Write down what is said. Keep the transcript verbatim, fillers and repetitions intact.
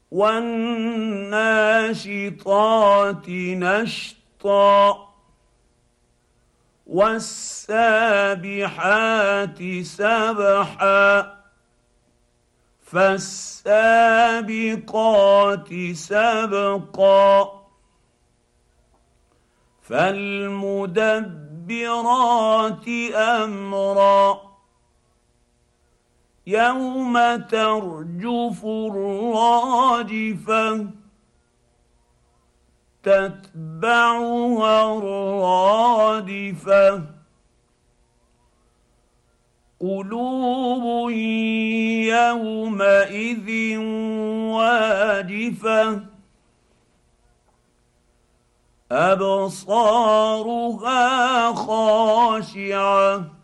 والناشطات نشطا والسابحات سبحا فالسابقات سبقا فالمدبرات امرا يوم ترجف الراجفه تتبعها الرادفه قلوب يومئذ واجفه ابصارها خاشعه